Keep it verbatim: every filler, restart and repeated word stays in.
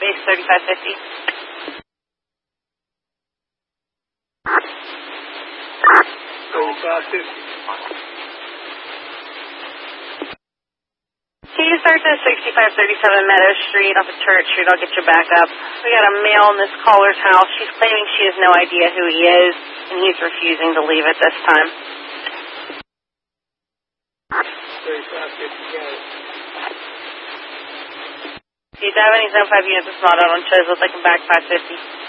base thirty-five fifty. thirty-five fifty. Can you start to sixty-five thirty-seven Meadow Street off of Church Street? I'll get you back up. We got a male in this caller's house. She's claiming she has no idea who he is, and he's refusing to leave at this time. thirty-five fifty, got it. Do you have any zone five units that's not out on Chisholm? They can back five fifty.